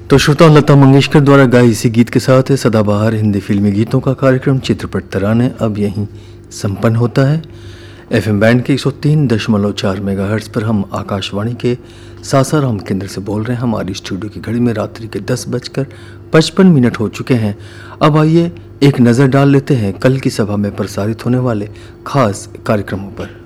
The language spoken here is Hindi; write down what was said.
तो श्रोता, लता मंगेशकर द्वारा गाए इसी गीत के साथ सदाबहार हिंदी फिल्मी गीतों का कार्यक्रम चित्रपट तराने अब यहीं संपन्न होता है। एफएम बैंड के 103.4 मेगाहर्ट्ज़ पर हम आकाशवाणी के सासाराम केंद्र से बोल रहे हैं। हमारी स्टूडियो की घड़ी में रात्रि के 10:55 हो चुके हैं। अब आइए एक नज़र डाल लेते हैं कल की सभा में प्रसारित होने वाले खास कार्यक्रमों पर।